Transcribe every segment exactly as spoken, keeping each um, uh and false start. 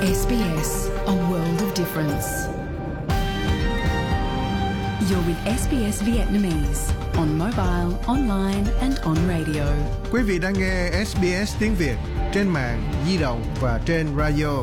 ét bê ét, a world of difference. You're with ét bê ét Vietnamese on mobile, online and on radio. Quý vị đang nghe ét bê ét tiếng Việt trên mạng, di động và trên radio.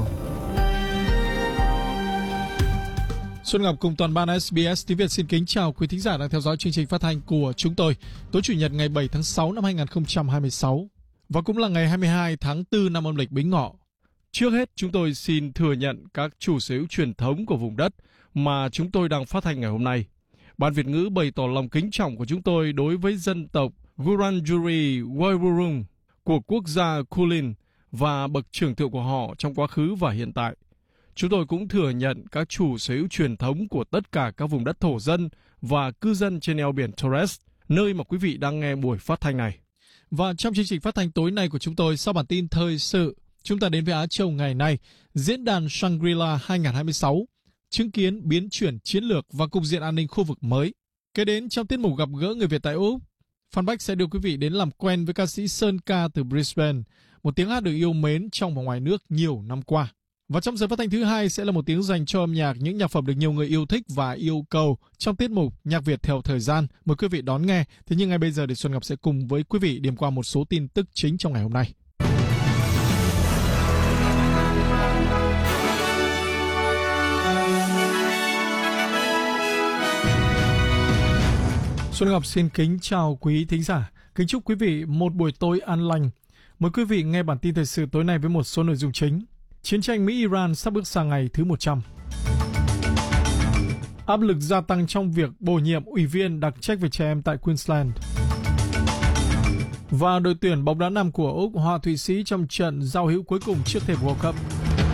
Xuân Ngọc cùng toàn ban ét bê ét tiếng Việt xin kính chào quý thính giả đang theo dõi chương trình phát thanh của chúng tôi tối Chủ nhật ngày bảy tháng sáu năm hai nghìn không trăm hai mươi sáu và cũng là ngày hai mươi hai tháng tư năm âm lịch Bính Ngọ. Trước hết, chúng tôi xin thừa nhận các chủ sở hữu truyền thống của vùng đất mà chúng tôi đang phát thanh ngày hôm nay. Ban Việt ngữ bày tỏ lòng kính trọng của chúng tôi đối với dân tộc Wurundjeri Woiwurrung của quốc gia Kulin và bậc trưởng thượng của họ trong quá khứ và hiện tại. Chúng tôi cũng thừa nhận các chủ sở hữu truyền thống của tất cả các vùng đất thổ dân và cư dân trên eo biển Torres, nơi mà quý vị đang nghe buổi phát thanh này. Và trong chương trình phát thanh tối nay của chúng tôi, sau bản tin thời sự, chúng ta đến với Á Châu ngày nay, diễn đàn Shangri-La hai không hai sáu, chứng kiến biến chuyển chiến lược và cục diện an ninh khu vực mới. Kế đến trong tiết mục gặp gỡ người Việt tại Úc, Phan Bách sẽ đưa quý vị đến làm quen với ca sĩ Sơn Ca từ Brisbane, một tiếng hát được yêu mến trong và ngoài nước nhiều năm qua. Và trong giờ phát thanh thứ hai sẽ là một tiếng dành cho âm nhạc, những nhạc phẩm được nhiều người yêu thích và yêu cầu trong tiết mục Nhạc Việt theo thời gian. Mời quý vị đón nghe. Thế nhưng ngay bây giờ thì Xuân Ngọc sẽ cùng với quý vị điểm qua một số tin tức chính trong ngày hôm nay. Xuân Ngọc xin kính chào quý thính giả. Kính chúc quý vị một buổi tối an lành. Mời quý vị nghe bản tin thời sự tối nay với một số nội dung chính. Chiến tranh Mỹ-Iran sắp bước sang ngày thứ một trăm. Áp lực gia tăng trong việc bổ nhiệm ủy viên đặc trách về trẻ em tại Queensland. Và đội tuyển bóng đá nam của Úc hòa Thụy Sĩ trong trận giao hữu cuối cùng trước thềm World Cup.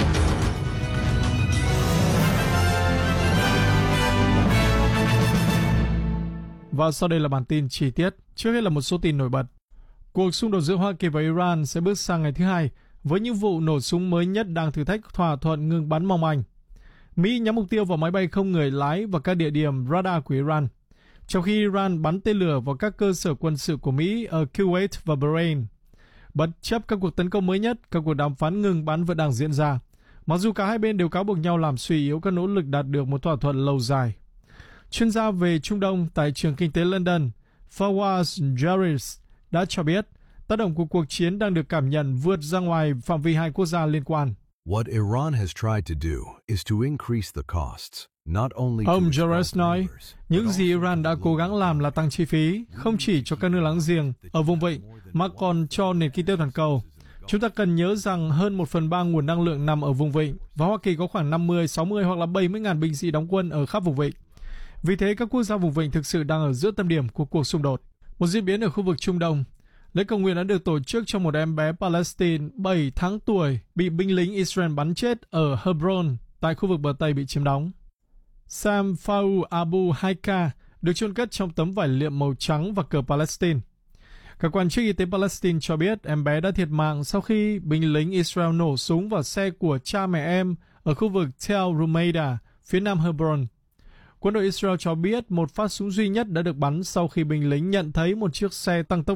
Và sau đây là bản tin chi tiết. Trước hết là một số tin nổi bật. Cuộc xung đột giữa Hoa Kỳ và Iran sẽ bước sang ngày thứ hai với những vụ nổ súng mới nhất đang thử thách thỏa thuận ngừng bắn mong manh. Mỹ nhắm mục tiêu vào máy bay không người lái và các địa điểm radar của Iran, trong khi Iran bắn tên lửa vào các cơ sở quân sự của Mỹ ở Kuwait và Bahrain. Bất chấp các cuộc tấn công mới nhất, các cuộc đàm phán ngừng bắn vẫn đang diễn ra, mặc dù cả hai bên đều cáo buộc nhau làm suy yếu các nỗ lực đạt được một thỏa thuận lâu dài. Chuyên gia về Trung Đông tại trường kinh tế London, Fawaz Jaris đã cho biết tác động của cuộc chiến đang được cảm nhận vượt ra ngoài phạm vi hai quốc gia liên quan. What Iran has tried to do is to increase the costs, not only to Ông Jaris nói, những gì Iran đã cố gắng làm là tăng chi phí, không chỉ cho các nước láng giềng ở vùng vịnh, mà còn cho nền kinh tế toàn cầu. Chúng ta cần nhớ rằng hơn một phần ba nguồn năng lượng nằm ở vùng vịnh, và Hoa Kỳ có khoảng năm mươi, sáu mươi hoặc là bảy mươi ngàn binh sĩ đóng quân ở khắp vùng vịnh. Vì thế, các quốc gia vùng vịnh thực sự đang ở giữa tâm điểm của cuộc xung đột. Một diễn biến ở khu vực Trung Đông. Lễ cầu nguyện đã được tổ chức cho một em bé Palestine bảy tháng tuổi bị binh lính Israel bắn chết ở Hebron tại khu vực bờ Tây bị chiếm đóng. Sam Fau Abu Haika được chôn cất trong tấm vải liệm màu trắng và cờ Palestine. Các quan chức y tế Palestine cho biết em bé đã thiệt mạng sau khi binh lính Israel nổ súng vào xe của cha mẹ em ở khu vực Tel Rumeida, phía nam Hebron. Quân đội Israel cho biết một phát súng duy nhất đã được bắn sau khi binh lính nhận thấy một chiếc xe tăng tốc